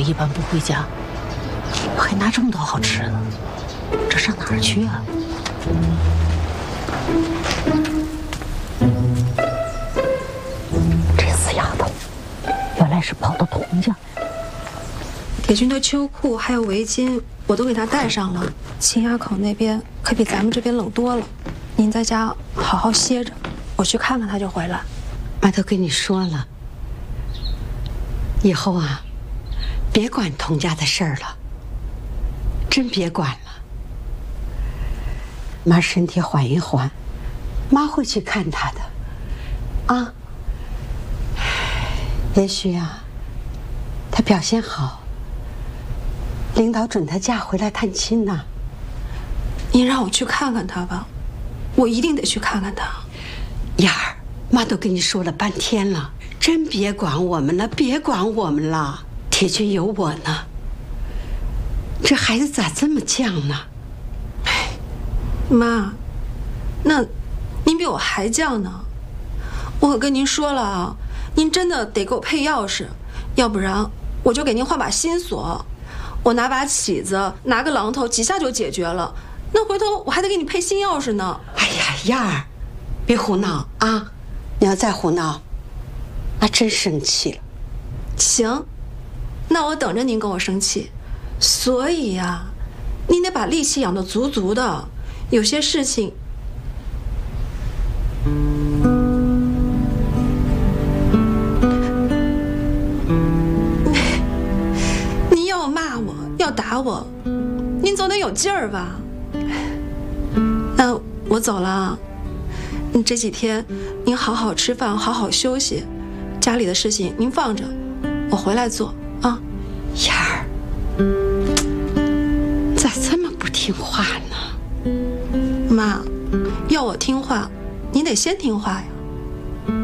一般不回家，还拿这么多好吃的，这上哪儿去啊？这死丫头，原来是跑到童家来了。 铁军的秋裤还有围巾我都给他带上了。秦崖口那边可比咱们这边冷多了，您在家好好歇着，我去看看他就回来。 妈都跟你说了，以后啊，别管童家的事儿了，真别管了。妈身体缓一缓，妈会去看他的，啊。也许啊，他表现好，领导准他假回来探亲呢。 您让我去看看他吧，我一定得去看看他。 燕儿，妈都跟你说了半天了，真别管我们了，别管我们了。铁军有我呢。这孩子咋这么犟呢？ 妈，那您比我还犟呢。我可跟您说了啊，您真的得给我配钥匙，要不然我就给您换把新锁。我拿把起子，拿个榔头，几下就解决了。那回头我还得给你配新钥匙呢。 哎呀，燕儿，别胡闹啊！你要再胡闹，妈真生气了。 行，那我等着您跟我生气。所以呀，您得把力气养得足足的。有些事情，您要骂我，要打我，您总得有劲儿吧？那我走了。这几天您好好吃饭，好好休息，家里的事情您放着，我回来做啊。 燕儿，咋这么不听话呢？ 妈，要我听话，你得先听话呀。